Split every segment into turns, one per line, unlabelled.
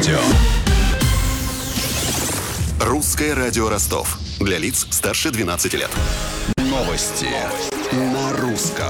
радио.
Русское радио Ростов. Для лиц старше 12 лет.
Новости на русском.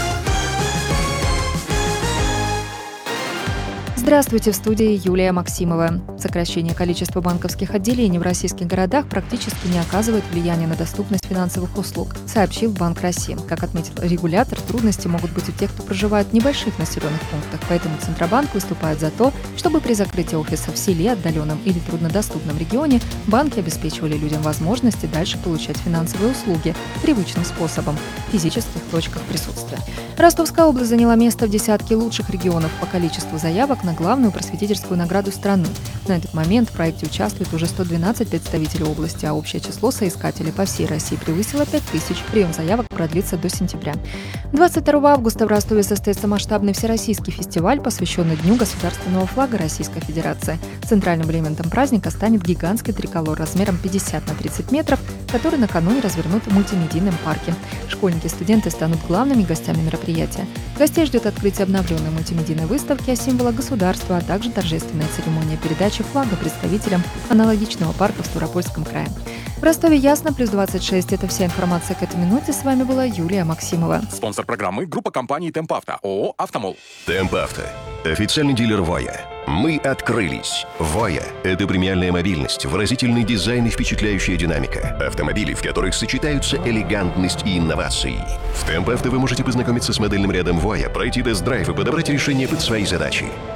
Здравствуйте, в студии Юлия Максимова. Сокращение количества банковских отделений в российских городах практически не оказывает влияния на доступность финансовых услуг, сообщил Банк России. Как отметил регулятор, трудности могут быть у тех, кто проживает в небольших населенных пунктах, поэтому Центробанк выступает за то, чтобы при закрытии офиса в селе, отдаленном или труднодоступном регионе банки обеспечивали людям возможности дальше получать финансовые услуги привычным способом в физических точках присутствия. Ростовская область заняла место в десятке лучших регионов по количеству заявок на главную просветительскую награду страны. На этот момент в проекте участвует уже 112 представителей области, а общее число соискателей по всей России превысило 5000. Прием заявок продлится до сентября. 22 августа в Ростове состоится масштабный всероссийский фестиваль, посвященный Дню государственного флага Российской Федерации. Центральным элементом праздника станет гигантский триколор размером 50 на 30 метров, который накануне развернут в мультимедийном парке. Школьники и студенты станут главными гостями мероприятия. Гостей ждет открытие обновленной мультимедийной выставки о символах государства, а также торжественная церемония передачи флага представителям аналогичного парка в Ставропольском крае. В Ростове ясно, плюс 26. Это вся информация к этой минуте. С вами была Юлия Максимова.
Спонсор программы — группа компаний «Темпавто», ООО «Автомол».
Темпавто. Официальный дилер «Воя». Мы открылись. «Воя» — это премиальная мобильность, выразительный дизайн и впечатляющая динамика. Автомобили, в которых сочетаются элегантность и инновации. В Темпавто вы можете познакомиться с модельным рядом «Воя», пройти тест-драйв и подобрать решение под свои задачи.